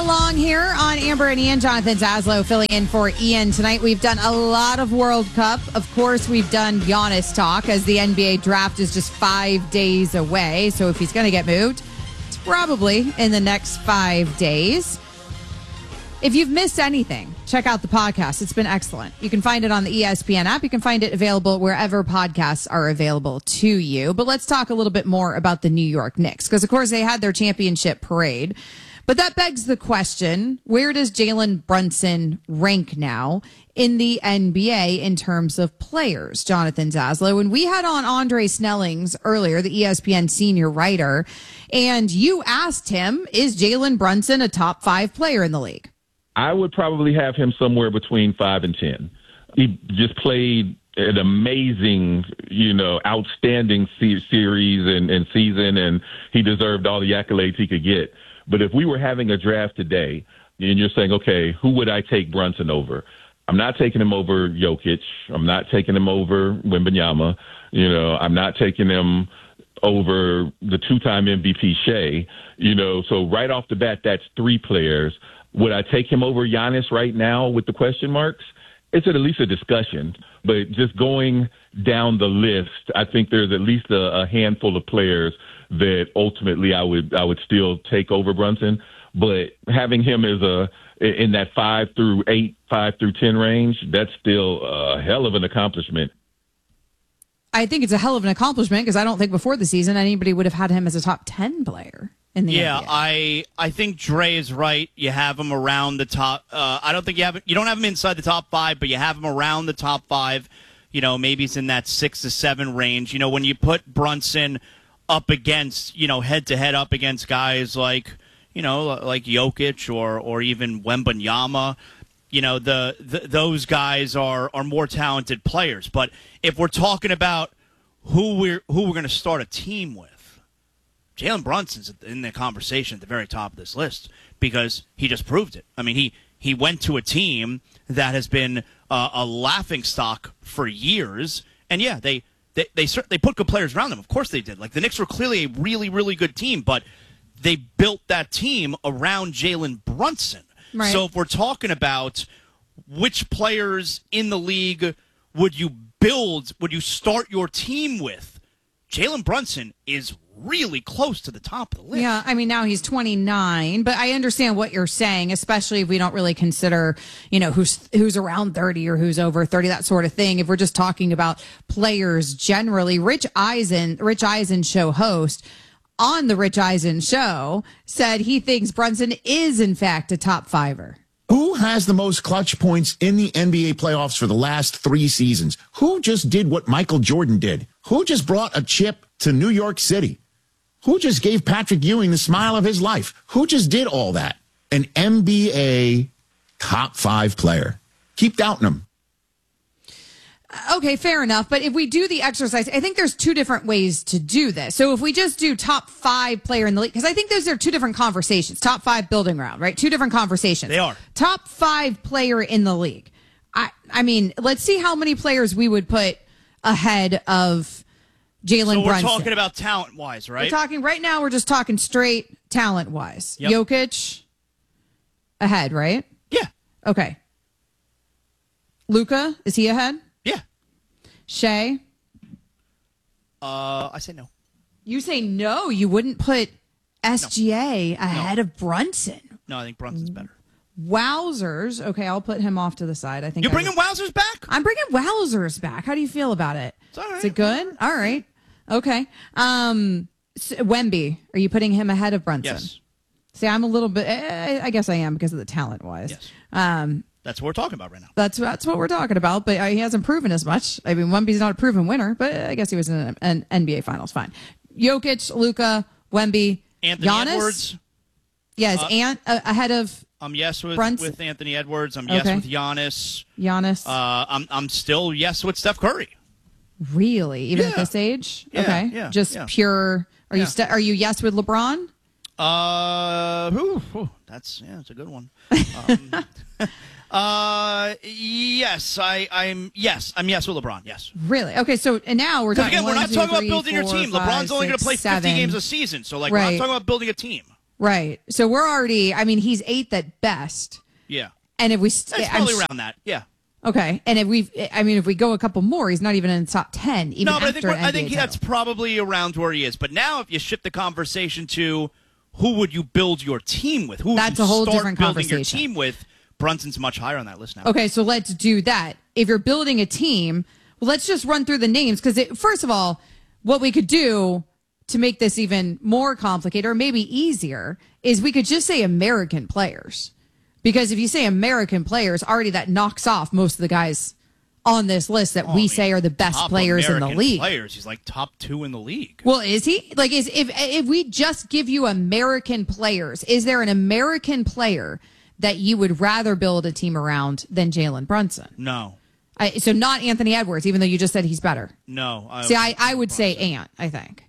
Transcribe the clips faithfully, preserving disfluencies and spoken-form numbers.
along here on Amber and Ian. Jonathan Zaslow filling in for Ian tonight. We've done a lot of World Cup. Of course, we've done Giannis talk as the N B A draft is just five days away. So if he's going to get moved, it's probably in the next five days. If you've missed anything, check out the podcast. It's been excellent. You can find it on the E S P N app. You can find it available wherever podcasts are available to you. But let's talk a little bit more about the New York Knicks, because, of course, they had their championship parade. But that begs the question, where does Jalen Brunson rank now in the N B A in terms of players, Jonathan Zaslow? And we had on Andre Snellings earlier, the E S P N senior writer, and you asked him, is Jalen Brunson a top five player in the league? I would probably have him somewhere between five and ten. He just played an amazing, you know, outstanding series and, and season, and he deserved all the accolades he could get. But if we were having a draft today, and you're saying, okay, who would I take Brunson over? I'm not taking him over Jokic. I'm not taking him over Wembanyama. You know, I'm not taking him over the two-time M V P Shea. You know, so right off the bat, that's three players. Would I take him over Giannis right now with the question marks? It's at least a discussion. But just going down the list, I think there's at least a, a handful of players that ultimately I would I would still take over Brunson. But having him as a in that five through eight, five through ten range, that's still a hell of an accomplishment. I think it's a hell of an accomplishment because I don't think before the season anybody would have had him as a top ten player in the yeah, N B A. I I think Dre is right. You have him around the top. Uh, I don't think you have you don't have him inside the top five, but you have him around the top five. You know, maybe it's in that six to seven range. You know, when you put Brunson up against, you know, head to head up against guys like, you know, like Jokic or or even Wembanyama, you know, the, the those guys are are more talented players. But if we're talking about who we're who we're going to start a team with, Jalen Brunson's in the conversation at the very top of this list because he just proved it. I mean, he he went to a team that has been uh, a laughingstock for years, and yeah, they. They they they put good players around them. Of course they did. Like, the Knicks were clearly a really, really good team, but they built that team around Jalen Brunson. Right. So if we're talking about which players in the league would you build, would you start your team with, Jalen Brunson is really close to the top of the list. Yeah, I mean, now he's twenty-nine, but I understand what you're saying, especially if we don't really consider, you know, who's who's around thirty or who's over thirty, that sort of thing. If we're just talking about players generally, Rich Eisen, Rich Eisen show host on the Rich Eisen show said he thinks Brunson is, in fact, a top fiver. Who has the most clutch points in the N B A playoffs for the last three seasons? Who just did what Michael Jordan did? Who just brought a chip to New York City? Who just gave Patrick Ewing the smile of his life? Who just did all that? An N B A top five player. Keep doubting him. Okay, fair enough. But if we do the exercise, I think there's two different ways to do this. So if we just do top five player in the league, because I think those are two different conversations. Top five building ground, right? Two different conversations. They are. Top five player in the league. I, I mean, let's see how many players we would put ahead of Jalen So we're Brunson. talking about talent-wise, right? We're talking right now. We're just talking straight talent-wise. Yep. Jokic ahead, right? Yeah. Okay. Luka, is he ahead? Yeah. Shea? Uh, I say no. You say no. You wouldn't put S G A No. ahead no. of Brunson. No, I think Brunson's better. Wowzers. Okay, I'll put him off to the side. I think You're I bringing would- Wowzers back? I'm bringing Wowzers back. How do you feel about it? It's all right. Is it good? All right. Okay. Um, S- Wemby, are you putting him ahead of Brunson? Yes. See, I'm a little bit. eh, I guess I am because of the talent wise. Yes. Um, That's what we're talking about right now. that's that's what we're talking about. But uh, he hasn't proven as much. I mean, Wemby's not a proven winner, but I guess he was in an, an N B A Finals. Fine. Jokic, Luka, Wemby, Anthony Giannis. Edwards. Yes, Uh, Ant uh, ahead of I'm yes with, Brunson. with Anthony Edwards. I'm yes Okay. with Giannis. Giannis. Uh, I'm I'm still yes with Steph Curry. Really, even at yeah. this age? Yeah, okay, yeah, just yeah. pure. Are Yeah. you st- are you yes with LeBron? Uh, whew, whew, that's yeah, that's a good one. Um, uh, yes, I I'm yes, I'm yes with LeBron. Yes. Really? Okay, so and now we're Because talking. again, we're one, not two, talking three, about building your four, team. five, LeBron's only going to six, play fifty seven. games a season, so like we're Right. not talking about building a team. Right. So we're already, I mean, he's eighth at best. Yeah. And if we, It's probably around that. Yeah. Okay. And if we, I mean, if we go a couple more, he's not even in the top ten. Even no, but I think, after I think that's probably around where he is. But now if you shift the conversation to who would you build your team with? Who that's would you a whole start different building conversation. your team with? Brunson's much higher on that list now. Okay, so let's do that. If you're building a team, well, let's just run through the names because, first of all, what we could do to make this even more complicated or maybe easier is we could just say American players. Because if you say American players, already that knocks off most of the guys on this list that oh, we I mean, say are the best top players American in the league. Players, he's like top two in the league. Well, is he? Like, is if if we just give you American players, is there an American player that you would rather build a team around than Jalen Brunson? No. I, so not Anthony Edwards, even though you just said he's better. No. I See, I, I would say Ant, I think.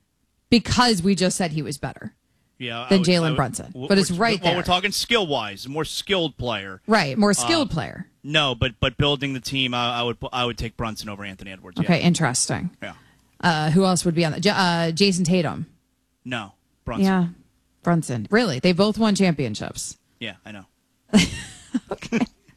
Because we just said he was better yeah, than would, Jalen would, Brunson. But it's right well, there. We're talking skill-wise, more skilled player. Right, more skilled uh, player. No, but but building the team, I, I would I would take Brunson over Anthony Edwards. Okay, yeah. interesting. Yeah. Uh, who else would be on that? Uh, Jason Tatum. No, Brunson. Yeah, Brunson. Really? They both won championships. Yeah, I know. Okay.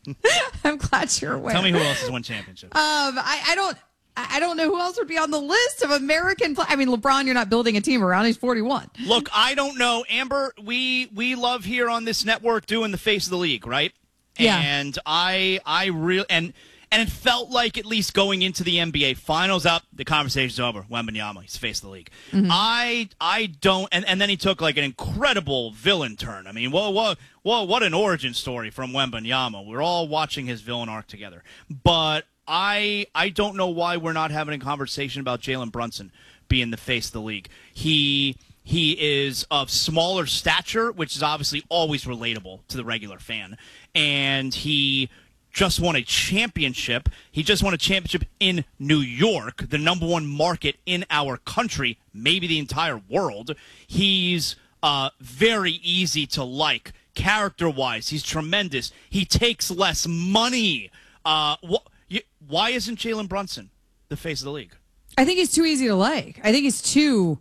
I'm glad you're aware. Tell me who else has won championships. Um, I, I don't I don't know who else would be on the list of American play. I mean, LeBron, you're not building a team around. He's forty-one. Look, I don't know. Amber, we we love here on this network doing the face of the league, right? Yeah. And I I really and and it felt like at least going into the N B A finals up, the conversation's over. Wembanyama, he's the face of the league. Mm-hmm. I I don't and, and then he took like an incredible villain turn. I mean, whoa, whoa, whoa, what an origin story from Wembanyama. We're all watching his villain arc together. But I I don't know why we're not having a conversation about Jalen Brunson being the face of the league. He he is of smaller stature, which is obviously always relatable to the regular fan. And he just won a championship. He just won a championship in New York, the number one market in our country, maybe the entire world. He's uh, very easy to like. Character-wise, he's tremendous. He takes less money. Uh, wh- you, why isn't Jalen Brunson the face of the league? I think he's too easy to like. I think he's too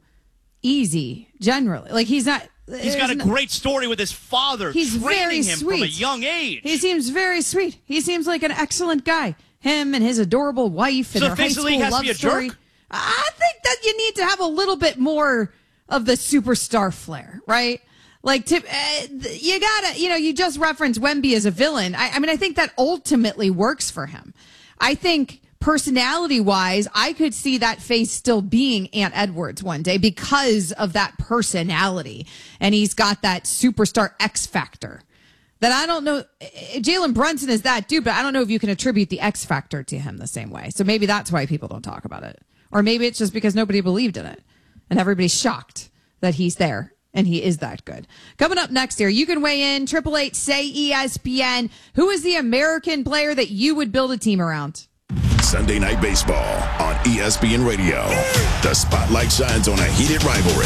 easy, generally. Like, he's not... He's got a no, great story with his father he's training very him sweet. from a young age. He seems very sweet. He seems like an excellent guy. Him and his adorable wife and so their the high face of the school league has love to be a story. jerk? I think that you need to have a little bit more of the superstar flair, right? Like, to, uh, you gotta, you know, you just referenced Wemby as a villain. I, I mean, I think that ultimately works for him. I think personality-wise, I could see that face still being Ant Edwards one day because of that personality. And he's got that superstar X factor that I don't know. Jalen Brunson is that dude, but I don't know if you can attribute the X factor to him the same way. So maybe that's why people don't talk about it. Or maybe it's just because nobody believed in it. And everybody's shocked that he's there. And he is that good. Coming up next here, you can weigh in. Triple Eight say E S P N. Who is the American player that you would build a team around? Sunday Night Baseball on E S P N Radio. The spotlight shines on a heated rivalry.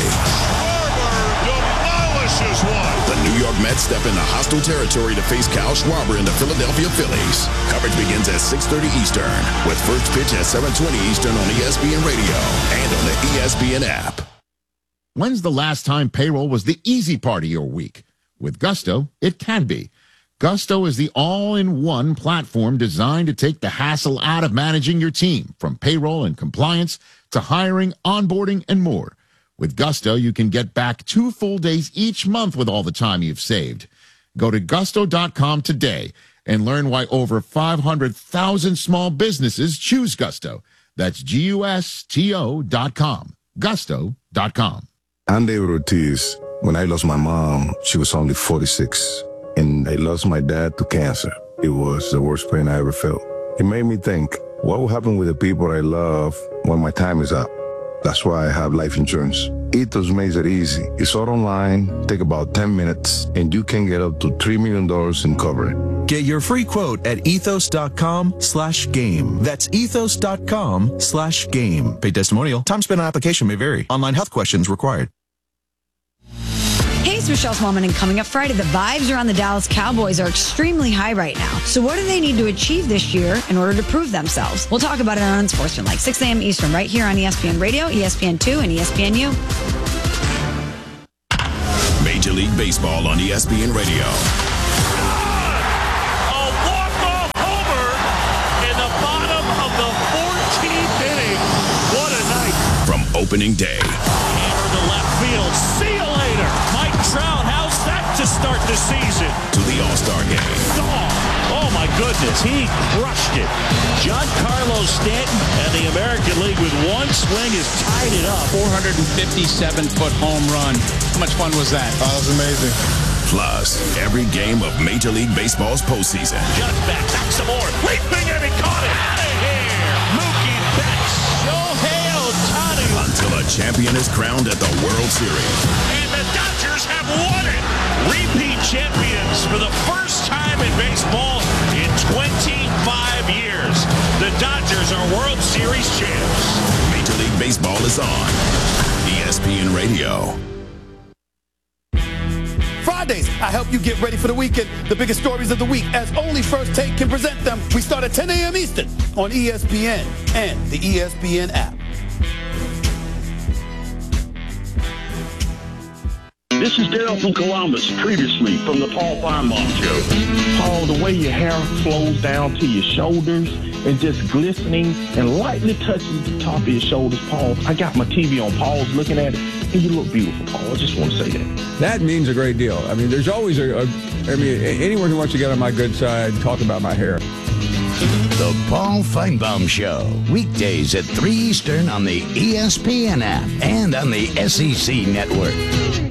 Schwarber demolishes one. The New York Mets step into hostile territory to face Kyle Schwarber and the Philadelphia Phillies. Coverage begins at six thirty Eastern with first pitch at seven twenty Eastern on E S P N Radio and on the E S P N app. When's the last time payroll was the easy part of your week? With Gusto, it can be. Gusto is the all-in-one platform designed to take the hassle out of managing your team, from payroll and compliance to hiring, onboarding, and more. With Gusto, you can get back two full days each month with all the time you've saved. Go to gusto dot com today and learn why over five hundred thousand small businesses choose Gusto. That's G U S T O dot com. gusto dot com. I'm David Ortiz. When I lost my mom, she was only forty-six. And I lost my dad to cancer. It was the worst pain I ever felt. It made me think, what will happen with the people I love when my time is up? That's why I have life insurance. Ethos makes it easy. It's all online, take about ten minutes, and you can get up to three million dollars in coverage. Get your free quote at ethos dot com slash game. That's ethos dot com slash game. Paid testimonial. Time spent on application may vary. Online health questions required. Hey, it's Michelle Smallman, and coming up Friday, the vibes around the Dallas Cowboys are extremely high right now. So what do they need to achieve this year in order to prove themselves? We'll talk about it on Unsportsmanlike, six a.m. Eastern, right here on E S P N Radio, E S P N two, and E S P N U. Major League Baseball on E S P N Radio. A walk-off homer in the bottom of the fourteenth inning. What a night. From opening day. Hammer to left field. See you later. Mike Trout, how's that to start the season? To the All-Star game. Oh, oh my goodness, he crushed it. Giancarlo Stanton and the American League with one swing has tied it up. four hundred fifty-seven foot home run. How much fun was that? Oh, that was amazing. Plus, every game of Major League Baseball's postseason. Just back, back some more. Leaping and he caught it. Out of here. Mookie Betts. Shohei Ohtani. Until a champion is crowned at the World Series. And the Dodgers have won it. Repeat champions for the first time in baseball in twenty-five years. The Dodgers are World Series champs. Major League Baseball is on E S P N Radio. Fridays, I help you get ready for the weekend. The biggest stories of the week, as only First Take can present them. We start at ten a.m. Eastern on E S P N and the E S P N app. This is Daryl from Columbus, previously from the Paul Feinbaum Show. Paul, the way your hair flows down to your shoulders and just glistening and lightly touching the top of your shoulders, Paul. I got my T V on, Paul's looking at it, and you look beautiful, Paul. I just want to say that. That means a great deal. I mean, there's always a, a I mean, anyone who wants to get on my good side, talk about my hair. The Paul Feinbaum Show, weekdays at three Eastern on the E S P N app and on the S E C network.